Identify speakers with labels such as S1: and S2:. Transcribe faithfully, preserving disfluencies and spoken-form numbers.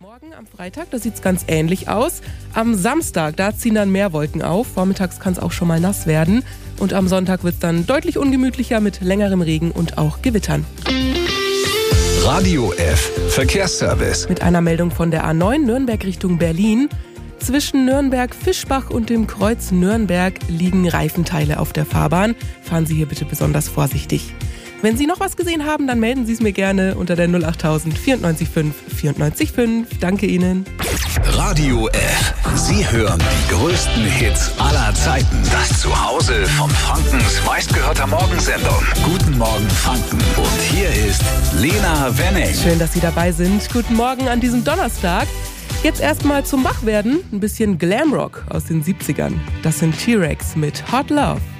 S1: Morgen am Freitag, da sieht es ganz ähnlich aus. Am Samstag, da ziehen dann mehr Wolken auf. Vormittags kann es auch schon mal nass werden. Und am Sonntag wird es dann deutlich ungemütlicher mit längerem Regen und auch Gewittern.
S2: Radio F Verkehrsservice.
S1: Mit einer Meldung von der A neun Nürnberg Richtung Berlin. Zwischen Nürnberg-Fischbach und dem Kreuz Nürnberg liegen Reifenteile auf der Fahrbahn. Fahren Sie hier bitte besonders vorsichtig. Wenn Sie noch was gesehen haben, dann melden Sie es mir gerne unter der null achttausend vierundneunzig fünf vierundneunzig fünf. Danke Ihnen.
S2: Radio F. Sie hören die größten Hits aller Zeiten. Das Zuhause von Frankens meistgehörter Morgensendung. Guten Morgen Franken. Und hier ist Lena Wenning.
S1: Schön, dass Sie dabei sind. Guten Morgen an diesem Donnerstag. Jetzt erstmal zum Wachwerden. Ein bisschen Glamrock aus den siebzigern. Das sind T-Rex mit Hot Love.